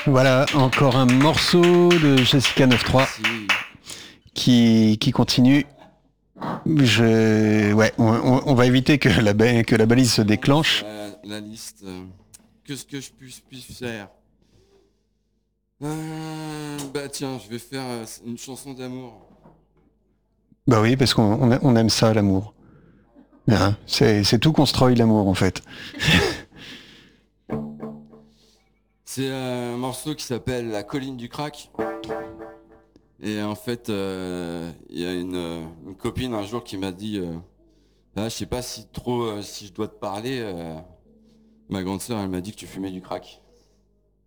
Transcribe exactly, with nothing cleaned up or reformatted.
Voilà, encore un morceau de Jessica neuf trois Si. qui, qui continue. Je, ouais, on, on- on va éviter que la, ba- que la balise se déclenche. La, la liste. euh, Qu'est-ce que je puisse, puisse faire Euh, Bah tiens, je vais faire euh, une chanson d'amour. Bah oui, parce qu'on on a- on aime ça, l'amour. Hein, c'est c'est tout construit, l'amour, en fait. C'est un morceau qui s'appelle La colline du crack. Et en fait, euh, il y a une, euh, une copine un jour qui m'a dit euh, ah, je sais pas si trop euh, si je dois te parler. euh, ma grande sœur, elle m'a dit que tu fumais du crack.